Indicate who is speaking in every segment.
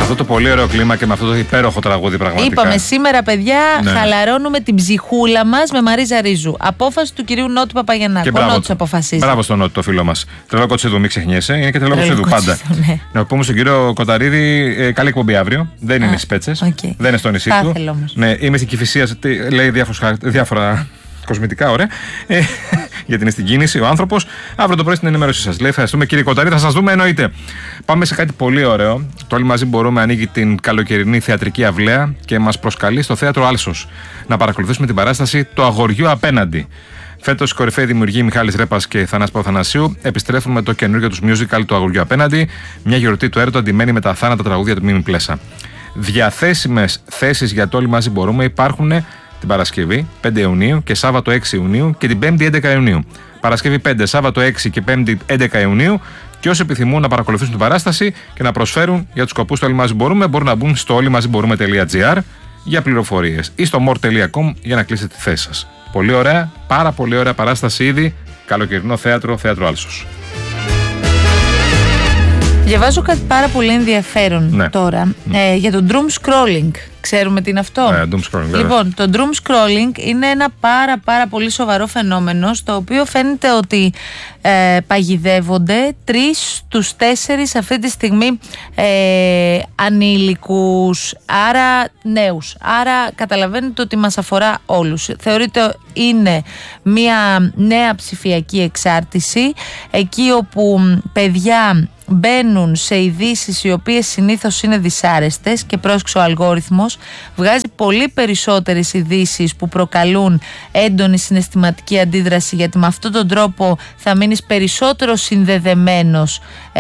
Speaker 1: αυτό το πολύ ωραίο κλίμα και με αυτό το υπέροχο τραγούδι πραγματικά.
Speaker 2: Είπαμε σήμερα, παιδιά, χαλαρώνουμε την ψυχούλα μας με Μαρίζα Ρίζου. Απόφαση του κυρίου Νότου Παπαγιαννάκου. Ο Νότος αποφασίζει.
Speaker 1: Μπράβο στον Νότο, το φίλο μας. Τρελό Κοτσίδου, μην ξεχνιέσαι. Είναι και τρελό Κοτσίδου πάντα. Ναι. Να πούμε στον κύριο Κοταρίδη, καλή εκπομπή αύριο. Δεν είναι στις Πέτσες. Okay. Δεν είναι στο νησί του. Ναι, είμαι στην Κηφισία, λέει διάφορα κοσμητικά, ωραία. Γιατί είναι στην κίνηση ο άνθρωπος. Αύριο το πρωί στην ενημέρωσή σας. Λέει, ευχαριστούμε κύριε Κοταρίδη, θα σας δούμε εννοείται. Πάμε σε κάτι πολύ ωραίο. Το Όλοι Μαζί Μπορούμε ανοίγει την καλοκαιρινή θεατρική αυλαία και μας προσκαλεί στο θέατρο Άλσος να παρακολουθήσουμε την παράσταση Το Αγοριό Απέναντι. Φέτος οι κορυφαίοι δημιουργοί Μιχάλης Ρέπας και Θανάσης Παπαθανασίου επιστρέφουν με το καινούργιο τους musical Το Αγοριό Απέναντι, μια γιορτή του έρωτα ντυμένη με τα θάνατα τραγούδια του Μίμη Πλέσα. Διαθέσιμες θέσεις για το Όλοι Μαζί Μπορούμε υπάρχουν την Παρασκευή 5 Ιουνίου και Σάββατο 6 Ιουνίου και την 5η 11 Ιουνίου. Παρασκευή 5, Σάββατο 6 και 5η 11 Ιουνίου. Και όσοι επιθυμούν να παρακολουθήσουν την παράσταση και να προσφέρουν για τους σκοπούς του Όλοι Μαζί Μπορούμε, μπορούν να μπουν στο όλοιμαζιμπορούμε.gr για πληροφορίες ή στο more.com για να κλείσετε τη θέση σας. Πολύ ωραία, πάρα πολύ ωραία παράσταση ήδη. Καλοκαιρινό θέατρο Άλσος.
Speaker 2: Πάρα πάρα πολύ ενδιαφέρον τώρα για το doom scrolling. Ξέρουμε τι είναι αυτό?
Speaker 1: Doom scrolling,
Speaker 2: λοιπόν, το doom scrolling είναι ένα πάρα πολύ σοβαρό φαινόμενο, στο οποίο φαίνεται ότι παγιδεύονται 3 στους 4 αυτή τη στιγμή ανήλικους, άρα νέους. Άρα καταλαβαίνετε ότι μας αφορά όλους. Θεωρείται είναι μια νέα ψηφιακή εξάρτηση, εκεί όπου παιδιά μπαίνουν σε ειδήσεις οι οποίες συνήθως είναι δυσάρεστες και πρόσεξε ο αλγόριθμος βγάζει πολύ περισσότερες ειδήσεις που προκαλούν έντονη συναισθηματική αντίδραση, γιατί με αυτόν τον τρόπο θα μείνεις περισσότερο συνδεδεμένος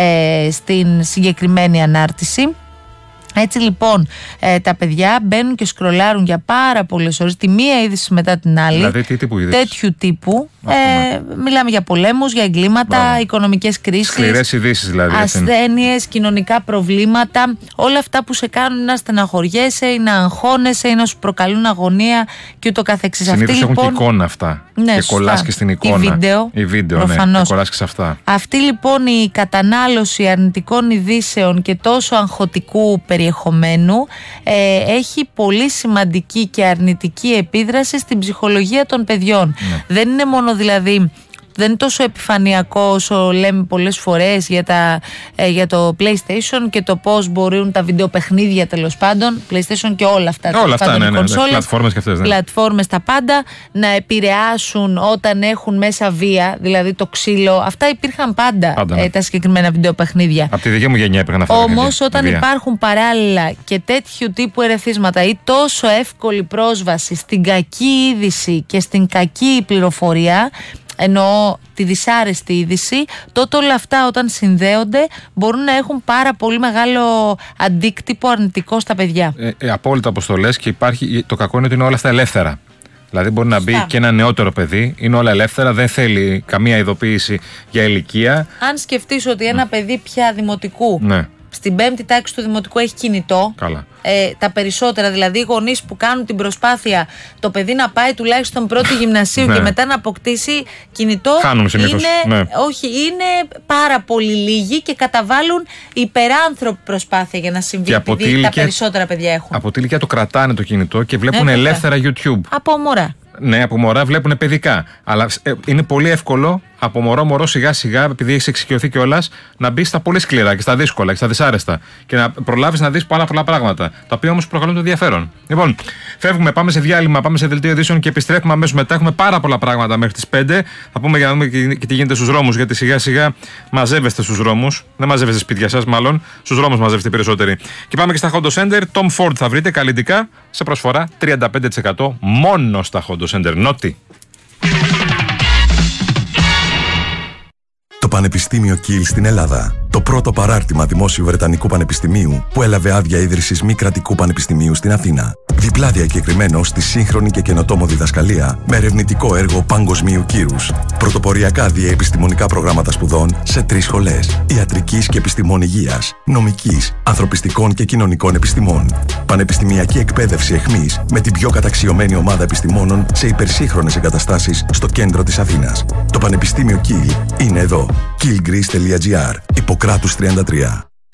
Speaker 2: στην συγκεκριμένη ανάρτηση. Έτσι λοιπόν τα παιδιά μπαίνουν και σκρολάρουν για πάρα πολλές ώρες τη μία είδηση μετά την άλλη.
Speaker 1: Δηλαδή τι τύπου είδηση?
Speaker 2: Τέτοιου τύπου. Μιλάμε για πολέμους, για εγκλήματα, οικονομικές κρίσεις,
Speaker 1: σκληρές ειδήσεις δηλαδή,
Speaker 2: ασθένειες, κοινωνικά προβλήματα. Όλα αυτά που σε κάνουν να στεναχωριέσαι ή να αγχώνεσαι ή να σου προκαλούν αγωνία και ούτω καθεξής.
Speaker 1: Συνήθως έχουν και εικόνα αυτά.
Speaker 2: Ναι,
Speaker 1: και κολλάς και στην εικόνα.
Speaker 2: Η βίντεο
Speaker 1: προφανώς. Ναι, και κολλάς και σε αυτά.
Speaker 2: Αυτή λοιπόν η κατανάλωση αρνητικών ειδήσεων και τόσο αγχωτικού περιεχομένου έχει πολύ σημαντική και αρνητική επίδραση στην ψυχολογία των παιδιών. Ναι. Δεν είναι μόνο δηλαδή, δεν είναι τόσο επιφανειακό όσο λέμε πολλές φορές για το PlayStation και το πώς μπορούν τα βιντεοπαιχνίδια, τέλος πάντων, PlayStation και όλα αυτά.
Speaker 1: Όλα αυτά, ναι, πλατφόρμες και αυτές. Ναι.
Speaker 2: Πλατφόρμες τα πάντα να επηρεάσουν όταν έχουν μέσα βία, δηλαδή το ξύλο. Αυτά υπήρχαν πάντα ναι. Τα συγκεκριμένα βιντεοπαιχνίδια.
Speaker 1: Από τη δική μου γενιά υπήρχαν αυτά.
Speaker 2: Όμως όταν υπάρχουν παράλληλα και τέτοιου τύπου ερεθίσματα ή τόσο εύκολη πρόσβαση στην κακή είδηση και στην κακή πληροφορία, εννοώ τη δυσάρεστη είδηση, τότε όλα αυτά όταν συνδέονται μπορούν να έχουν πάρα πολύ μεγάλο αντίκτυπο αρνητικό στα παιδιά.
Speaker 1: Απόλυτα όπως το λες, και υπάρχει, το κακό είναι ότι είναι όλα αυτά ελεύθερα. Δηλαδή μπορεί να μπει και ένα νεότερο παιδί, είναι όλα ελεύθερα, δεν θέλει καμία ειδοποίηση για ηλικία.
Speaker 2: Αν σκεφτείς ότι ένα παιδί πια δημοτικού, στην 5η τάξη του δημοτικού έχει κινητό.
Speaker 1: Καλά.
Speaker 2: Τα περισσότερα, δηλαδή οι γονείς που κάνουν την προσπάθεια το παιδί να πάει τουλάχιστον πρώτη γυμνασίου και μετά να αποκτήσει κινητό, είναι πάρα πολύ λίγοι και καταβάλουν υπεράνθρωπη προσπάθεια για να συμβεί, επειδή τα περισσότερα παιδιά έχουν.
Speaker 1: Από τη ηλικία το κρατάνε το κινητό και βλέπουν ελεύθερα YouTube.
Speaker 2: Από μωρά.
Speaker 1: Ναι, από μωρά βλέπουν παιδικά. Αλλά είναι πολύ εύκολο από μωρό σιγά σιγά, επειδή έχει εξοικειωθεί κιόλας, να μπει στα πολύ σκληρά και στα δύσκολα και στα δυσάρεστα. Και να προλάβεις να δεις πολλά πράγματα. Τα οποία όμως προκαλούν το ενδιαφέρον. Λοιπόν, φεύγουμε, πάμε σε διάλειμμα, πάμε σε δελτίο ειδήσεων και επιστρέφουμε αμέσως μετά. Έχουμε πάρα πολλά πράγματα μέχρι τις 5. Θα πούμε για να δούμε και τι γίνεται στους δρόμους. Γιατί σιγά σιγά μαζεύεστε στους δρόμους. Δεν μαζεύεστε σπίτια σας, μάλλον. Στους δρόμους μαζεύεστε περισσότεροι. Και πάμε και στα Honda Center. Tom Ford θα βρείτε καλλιτικά σε προσφορά 35% μόνο στα Honda Center. Νότι.
Speaker 3: Το Πανεπιστήμιο Κιλ στην Ελλάδα. Το πρώτο παράρτημα δημόσιου Βρετανικού Πανεπιστημίου που έλαβε άδεια ίδρυσης μη κρατικού πανεπιστημίου στην Αθήνα. Διπλά διακεκριμένο στη σύγχρονη και καινοτόμο διδασκαλία με ερευνητικό έργο παγκοσμίου κύρους. Πρωτοποριακά διαεπιστημονικά προγράμματα σπουδών σε 3 σχολές. Ιατρικής και επιστημών υγείας, νομικής, ανθρωπιστικών και κοινωνικών επιστημών. Πανεπιστημιακή εκπαίδευση εχμής με την πιο καταξιωμένη ομάδα επιστημόνων σε υπερσύγχρονες εγκαταστάσεις στο κέντρο της Αθήνας. Το Πανεπιστήμιο Κιλ είναι εδώ. killgreece.gr. Ιπποκράτους 33.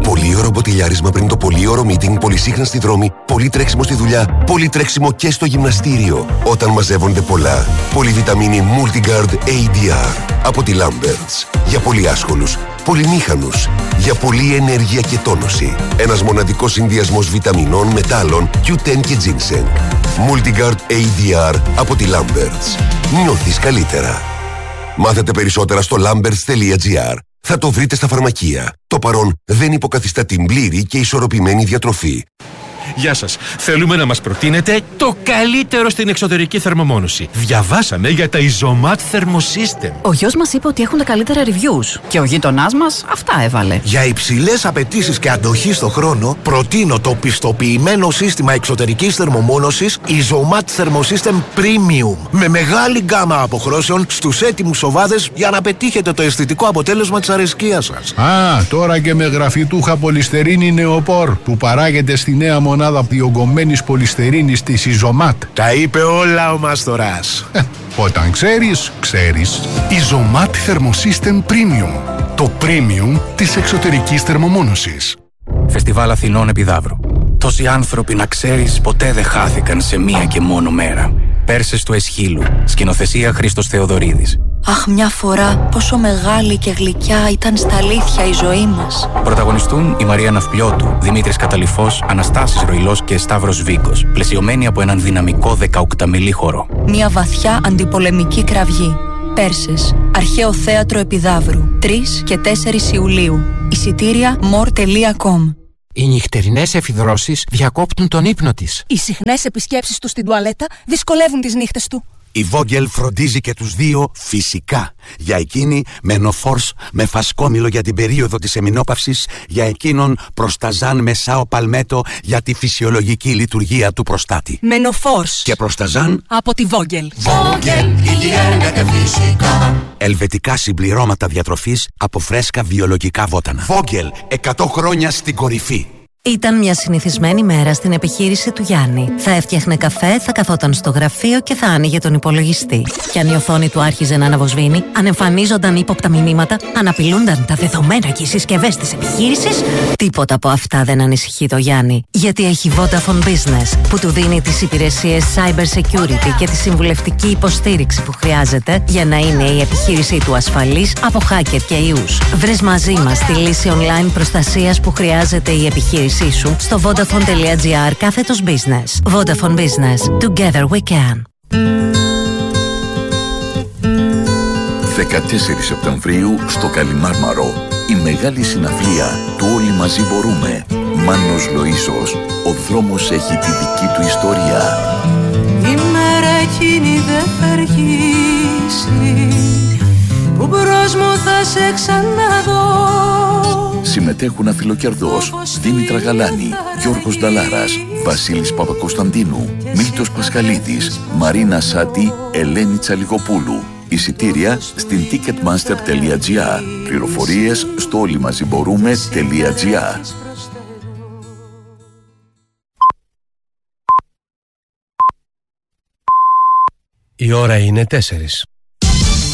Speaker 4: Πολύωρο μποτιλιάρισμα πριν το πολύωρο meeting, πολυσύχνα στη δρόμη, πολύ τρέξιμο στη δουλειά, πολύ τρέξιμο και στο γυμναστήριο. Όταν μαζεύονται πολλά. Πολυβιταμίνη Multigard ADR από τη Lamberts. Για πολύ άσχολους, πολυμήχανους, για πολλή ενέργεια και τόνωση. Ένας μοναδικός συνδυασμός βιταμινών, μετάλλων, Q10 και ginseng. Multigard ADR από τη Lamberts. Νιώθεις καλύτερα. Μάθετε περισσότερα στο lamberts.gr. Θα το βρείτε στα φαρμακεία. Το παρόν δεν υποκαθιστά την πλήρη και ισορροπημένη διατροφή.
Speaker 5: Γεια σας. Θέλουμε να μας προτείνετε το καλύτερο στην εξωτερική θερμομόνωση. Διαβάσαμε για τα Isomat Thermosystem.
Speaker 6: Ο γιος μας είπε ότι έχουν τα καλύτερα reviews. Και ο γείτονάς μας αυτά έβαλε.
Speaker 7: Για υψηλές απαιτήσεις και αντοχή στο χρόνο, προτείνω το πιστοποιημένο σύστημα εξωτερικής θερμομόνωσης Isomat Thermosystem Premium. Με μεγάλη γκάμα αποχρώσεων στους έτοιμους σοβάδες για να πετύχετε το αισθητικό αποτέλεσμα της αρεσκίας σας.
Speaker 8: Τώρα και με γραφιτούχα πολυστερίνη νεοπόρ που παράγεται στη νέα μονάδα διογκωμένης πολυστερίνης της Isomat.
Speaker 7: Τα είπε όλα ο Μάστορας.
Speaker 8: Όταν ξέρεις, ξέρεις.
Speaker 9: Isomat Thermosystem Premium. Το premium της εξωτερικής θερμομόνωσης.
Speaker 10: Φεστιβάλ Αθηνών Επιδαύρου. Τόσοι άνθρωποι, να ξέρεις, ποτέ δεν χάθηκαν σε μία και μόνο μέρα. Πέρσες του Εσχύλου. Σκηνοθεσία Χρήστος Θεοδωρίδης.
Speaker 11: Αχ, μια φορά πόσο μεγάλη και γλυκιά ήταν στα αλήθεια η ζωή μας.
Speaker 10: Πρωταγωνιστούν η Μαρία Ναυπλιώτου, Δημήτρης Καταλυφός, Αναστάσης Ροϊλός και Σταύρος Βίκος, πλαισιωμένοι από έναν δυναμικό 18μηλή χορό.
Speaker 11: Μια βαθιά αντιπολεμική κραυγή. Πέρσες, Αρχαίο Θέατρο Επιδαύρου, 3 και 4 Ιουλίου. Εισιτήρια more.com.
Speaker 12: Οι νυχτερινές εφιδρώσεις διακόπτουν τον ύπνο της.
Speaker 13: Οι συχνές επισκέψεις του στην τουαλέτα δυσκολεύουν τις νύχτες του.
Speaker 14: Η Vogel φροντίζει και τους δύο φυσικά. Για εκείνη Menopause με φασκόμηλο για την περίοδο της εμεινόπαυσης, για εκείνον Προσταζάν με Σάο Παλμέτο για τη φυσιολογική λειτουργία του προστάτη.
Speaker 13: Menopause
Speaker 14: και Προσταζάν
Speaker 13: από τη Vogel.
Speaker 14: Vogel, υγιεινά και φυσικά. Ελβετικά συμπληρώματα διατροφής από φρέσκα βιολογικά βότανα. Vogel, 100 χρόνια στην κορυφή.
Speaker 15: Ήταν μια συνηθισμένη μέρα στην επιχείρηση του Γιάννη. Θα έφτιαχνε καφέ, θα καθόταν στο γραφείο και θα άνοιγε τον υπολογιστή. Και αν η οθόνη του άρχιζε να αναβοσβήνει, αν εμφανίζονταν ύποπτα μηνύματα, αν απειλούνταν τα δεδομένα και οι συσκευές της επιχείρησης, τίποτα από αυτά δεν ανησυχεί το Γιάννη. Γιατί έχει Vodafone Business, που του δίνει τις υπηρεσίες cyber security και τη συμβουλευτική υποστήριξη που χρειάζεται για να είναι η επιχείρησή του ασφαλής από hacker και ιούς. Βρες μαζί μας τη λύση online προστασίας που χρειάζεται η επιχείρηση σου στο vodafone.gr/business. Vodafone Business. Together we can.
Speaker 16: 14 Σεπτεμβρίου στο Καλιμάρμαρο. Η μεγάλη συναυλία του Όλοι μαζί μπορούμε. Μάνος Λοΐσος. Ο δρόμος έχει τη δική του ιστορία.
Speaker 17: Η μέρα εκείνη δεν θα αργήσει, που μπρος μου θα σε ξαναδώ.
Speaker 16: Συμμετέχουν Αφιλοκερδός, Δήμητρα Γαλάνη, Γιώργος Νταλάρας, Βασίλης Παπακοσταντίνου, Μίλτος Πασχαλίδης, Μαρίνα Σάτη, Ελένη Τσαλιγοπούλου. Εισιτήρια στην ticketmaster.gr. Πληροφορίες στο όλοιμαζιμπορούμε.gr.
Speaker 18: Η ώρα είναι 4.